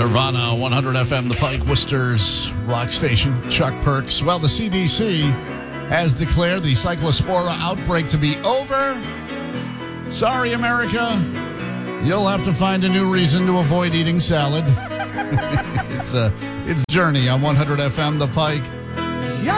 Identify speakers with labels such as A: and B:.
A: Nirvana, 100 FM, The Pike, Worcester's rock station. Chuck Perks. Well, the CDC has declared the Cyclospora outbreak to be over. Sorry, America. You'll have to find a new reason to avoid eating salad. It's Journey on 100 FM, The Pike.